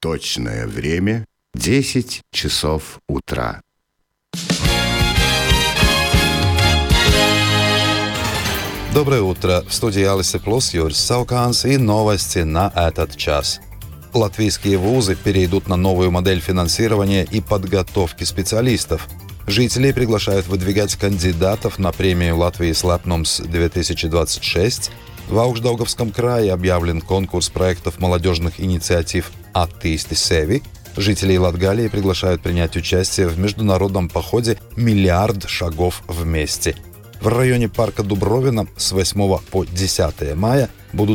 Точное время 10 часов утра. Доброе утро. В студии Алисы Плюс, Юрис Сауканс и новости на этот час. Латвийские вузы перейдут на новую модель финансирования и подготовки специалистов. Жителей приглашают выдвигать кандидатов на премию Латвии Слепнums-2026. В Аugstdaugovskom крае объявлен конкурс проектов молодежных инициатив «Attīsti sevi». Жителей Латгалии приглашают принять участие в международном походе «Миллиард шагов вместе». В районе парка Дубровина с 8 по 10 мая будут